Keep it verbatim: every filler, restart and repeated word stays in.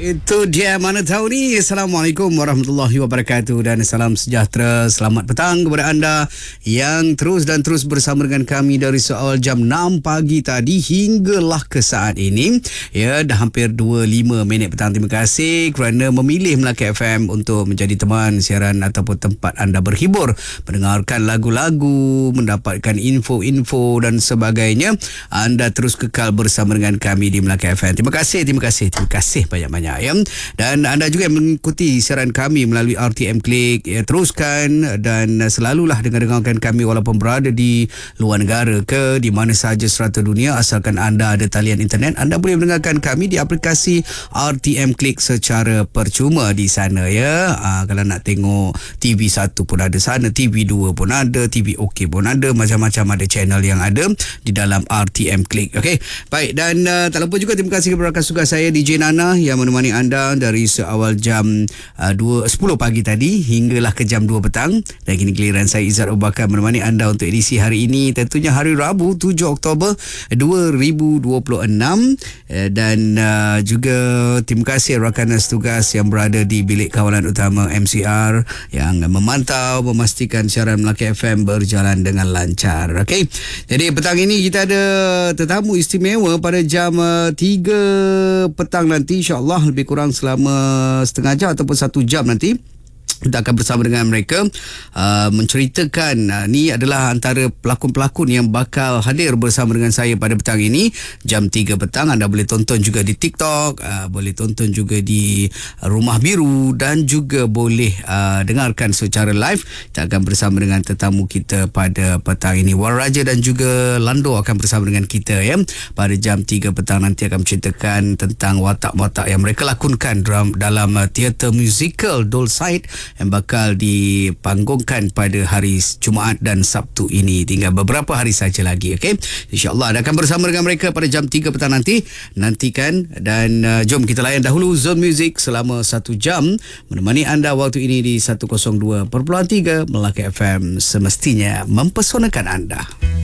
Itu dia Mana Tahu ni. Assalamualaikum warahmatullahi wabarakatuh dan salam sejahtera. Selamat petang kepada anda yang terus dan terus bersama dengan kami dari seawal jam enam pagi tadi hinggalah ke saat ini. Ya, dah hampir dua puluh lima minit petang. Terima kasih kerana memilih Melaka F M untuk menjadi teman siaran ataupun tempat anda berhibur, mendengarkan lagu-lagu, mendapatkan info-info dan sebagainya. Anda terus kekal bersama dengan kami di Melaka F M. Terima kasih, terima kasih, terima kasih banyak-banyak. Ya. Dan anda juga yang mengikuti siaran kami melalui R T M Click, ya, teruskan dan selalulah dengar-dengarkan kami walaupun berada di luar negara ke di mana sahaja serata dunia. Asalkan anda ada talian internet, anda boleh mendengarkan kami di aplikasi R T M Click secara percuma di sana, ya. Aa, kalau nak tengok T V satu pun ada sana, T V dua pun ada, T V OK pun ada, macam-macam ada channel yang ada di dalam R T M Click. Okey. Baik, dan uh, tak lupa juga terima kasih kepada rakan tugas saya D J Nana yang menemani anda dari seawal jam uh, dua, sepuluh pagi tadi hinggalah ke jam dua petang. Dan kini giliran saya Izzat Abu Bakar menemani anda untuk edisi hari ini, tentunya hari Rabu tujuh Oktober dua ribu dua puluh enam. uh, dan uh, juga terima kasih rakan tugas yang berada di bilik kawalan utama M C R yang memantau memastikan siaran Melaka F M berjalan dengan lancar. Okey. Jadi petang ini kita ada tetamu istimewa pada jam uh, tiga petang nanti, insya-Allah, lebih kurang selama setengah jam ataupun satu jam nanti kita akan bersama dengan mereka uh, menceritakan uh, ni adalah antara pelakon-pelakon yang bakal hadir bersama dengan saya pada petang ini jam tiga petang. Anda boleh tonton juga di TikTok, uh, boleh tonton juga di Rumah Biru dan juga boleh uh, dengarkan secara live. Kita akan bersama dengan tetamu kita pada petang ini. Waraja dan juga Lando akan bersama dengan kita, ya. Pada jam tiga petang nanti akan menceritakan tentang watak-watak yang mereka lakonkan dalam, dalam uh, teater musical Dolcide yang bakal dipanggungkan pada hari Jumaat dan Sabtu ini. Tinggal beberapa hari saja lagi, okey. InsyaAllah anda akan bersama dengan mereka pada jam tiga petang nanti. Nantikan dan uh, jom kita layan dahulu Zone Music selama satu jam menemani anda waktu ini di seratus dua perpuluhan tiga Melaka F M, semestinya mempesonakan anda.